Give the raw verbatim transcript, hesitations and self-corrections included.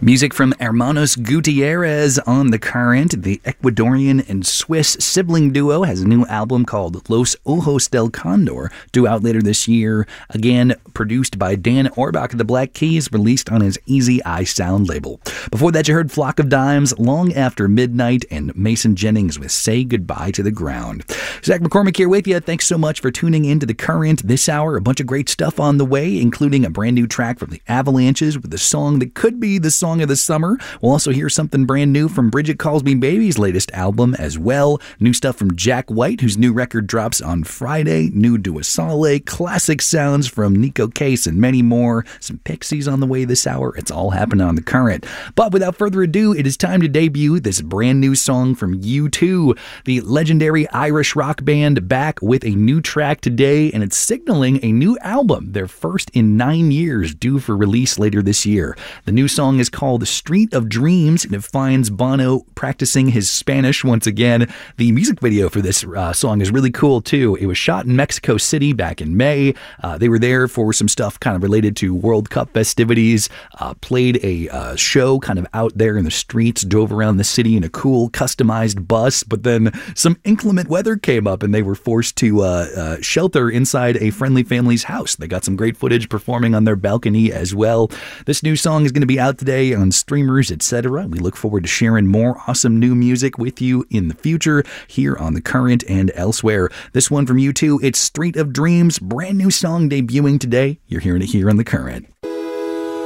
Music from Hermanos Gutierrez on The Current. The Ecuadorian and Swiss sibling duo has a new album called Los Ojos del Condor, due out later this year. Again, produced by Dan Orbach of the Black Keys, released on his Easy Eye Sound label. Before that, you heard Flock of Dimes, Long After Midnight, and Mason Jennings with Say Goodbye to the Ground. Zach McCormick here with you. Thanks so much for tuning in to The Current this hour. A bunch of great stuff on the way, including a brand new track from the Avalanches with a song that could be the song of the summer. We'll also hear something brand new from Bridget Calls Me Baby's latest album as well. New stuff from Jack White, whose new record drops on Friday. New Dua Saleh, classic sounds from Nico Case, and many more. Some Pixies on the way this hour. It's all happening on The Current. But without further ado, it is time to debut this brand new song from U two, the legendary Irish rock band, back with a new track today, and it's signaling a new album, their first in nine years, due for release later this year. The new song is called Street of Dreams, and it finds Bono practicing his Spanish once again. The music video for this uh, song is really cool too. It was shot in Mexico City back in May. Uh, they were there for some stuff kind of related to World Cup festivities, uh, played a uh, show kind of out there in the streets, drove around the city in a cool customized bus, but then some inclement weather came up and they were forced to uh, uh, shelter inside a friendly family's house. They got some great footage performing on their balcony as well. This new song is going to be out today on streamers, et cetera. We look forward to sharing more awesome new music with you in the future here on The Current and elsewhere. This one from U two, it's Street of Dreams, brand new song debuting today. You're hearing it here on The Current.